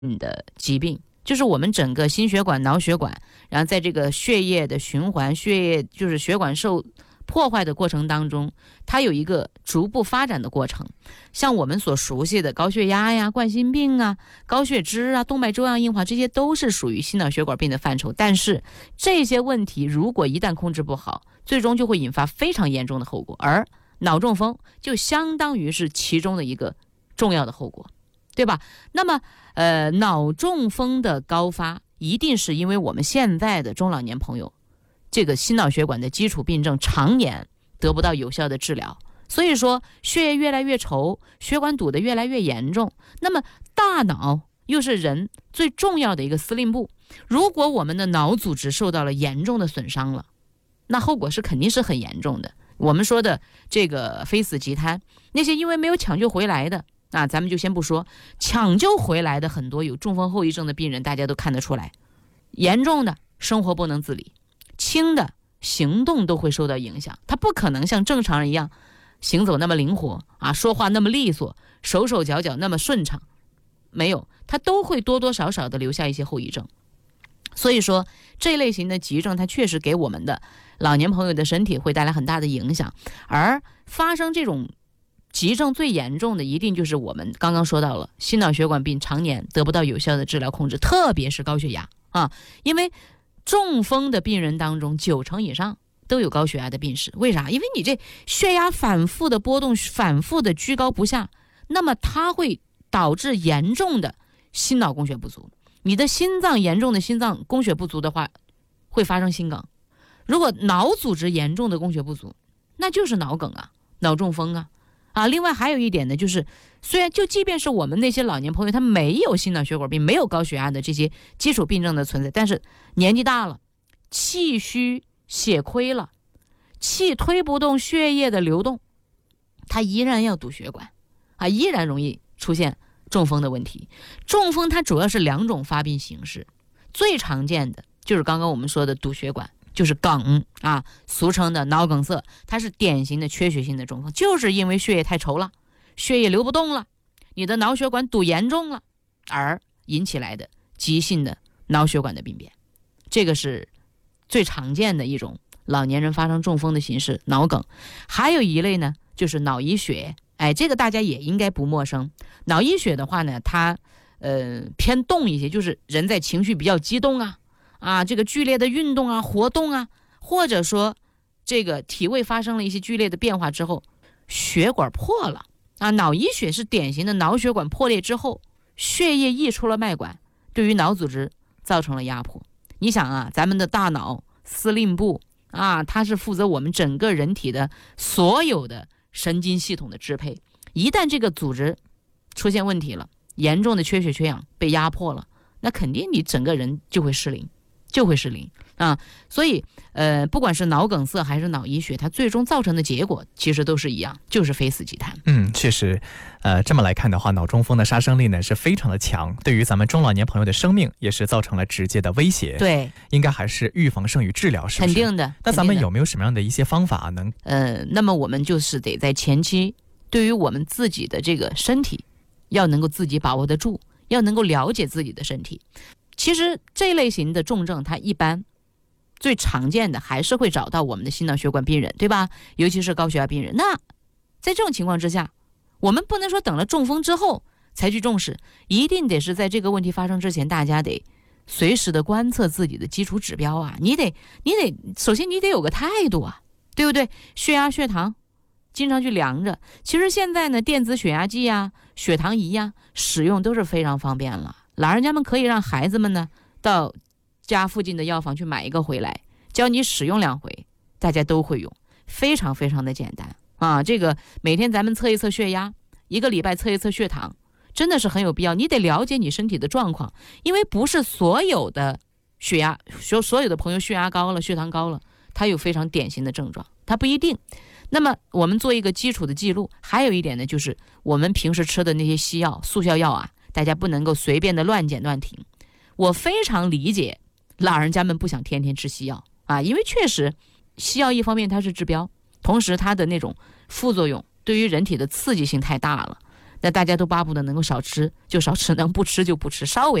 的疾病，就是我们整个心血管、脑血管，然后在这个血液的循环、就是血管受破坏的过程当中，它有一个逐步发展的过程。像我们所熟悉的高血压呀、冠心病啊、高血脂啊、动脉粥样硬化，这些都是属于心脑血管病的范畴。但是这些问题如果一旦控制不好，最终就会引发非常严重的后果，而脑中风就相当于是其中的一个重要的后果，对吧？那么脑中风的高发一定是因为我们现在的中老年朋友这个心脑血管的基础病症常年得不到有效的治疗，所以说血液越来越稠，血管堵得越来越严重。那么大脑又是人最重要的一个司令部，如果我们的脑组织受到了严重的损伤了，那后果是肯定是很严重的。我们说的这个非死即瘫，那些因为没有抢救回来的，咱们就先不说，抢救回来的很多有中风后遗症的病人，大家都看得出来，严重的生活不能自理，轻的行动都会受到影响，他不可能像正常人一样行走那么灵活说话那么利索，手手脚脚那么顺畅，没有，他都会多多少少的留下一些后遗症。所以说这类型的急症，它确实给我们的老年朋友的身体会带来很大的影响。而发生这种急症最严重的，一定就是我们刚刚说到了心脑血管病常年得不到有效的治疗控制，特别是高血压因为中风的病人当中90%以上都有高血压的病史。为啥？因为你这血压反复的波动，反复的居高不下，那么它会导致严重的心脑供血不足。你的心脏严重的心脏供血不足的话，会发生心梗。如果脑组织严重的供血不足，那就是脑梗脑中风另外还有一点呢，就是虽然即便是我们那些老年朋友，他没有心脑血管病，没有高血压的这些基础病症的存在，但是年纪大了，气虚血亏了，气推不动血液的流动，他依然要堵血管依然容易出现中风的问题。中风它主要是2种发病形式，最常见的就是刚刚我们说的堵血管，就是梗俗称的脑梗塞，它是典型的缺血性的中风，就是因为血液太稠了，血液流不动了，你的脑血管堵严重了而引起来的急性的脑血管的病变。这个是最常见的一种老年人发生中风的形式，脑梗。还有一类呢，就是脑溢血，这个大家也应该不陌生。脑溢血的话呢，它偏动一些，就是人在情绪比较激动这个剧烈的运动活动或者说这个体位发生了一些剧烈的变化之后，血管破了脑溢血是典型的脑血管破裂之后，血液溢出了脉管，对于脑组织造成了压迫。你想咱们的大脑司令部它是负责我们整个人体的所有的神经系统的支配，一旦这个组织出现问题了，严重的缺血缺氧被压迫了，那肯定你整个人就会失灵所以不管是脑梗塞还是脑溢血，它最终造成的结果其实都是一样，就是非死即瘫。 确实这么来看的话，脑中风的杀伤力呢是非常的强，对于咱们中老年朋友的生命也是造成了直接的威胁。 对， 应该还是预防胜于治疗，是不是？ 肯定的。 那咱们有没有什么样的一些方法能那么我们就是得在前期对于我们自己的这个身体要能够自己把握得住，要能够了解自己的身体。其实这类型的重症它一般最常见的还是会找到我们的心脑血管病人，对吧？尤其是高血压病人。那在这种情况之下，我们不能说等了中风之后才去重视，一定得是在这个问题发生之前，大家得随时的观测自己的基础指标你得首先你得有个态度对不对？血压血糖经常去量着。其实现在呢，电子血压计血糖仪使用都是非常方便了。老人家们可以让孩子们呢到家附近的药房去买一个回来，教你使用2回，大家都会用，非常非常的简单这个每天咱们测一测血压，1个礼拜测一测血糖，真的是很有必要。你得了解你身体的状况，因为不是所有的所有的朋友血压高了，血糖高了，他有非常典型的症状，他不一定。那么我们做一个基础的记录。还有一点呢，就是我们平时吃的那些西药、速效药大家不能够随便的乱减乱停。我非常理解老人家们不想天天吃西药因为确实西药一方面它是治标，同时它的那种副作用对于人体的刺激性太大了。 那大家都巴不得能够少吃就少吃，能不吃就不吃，稍微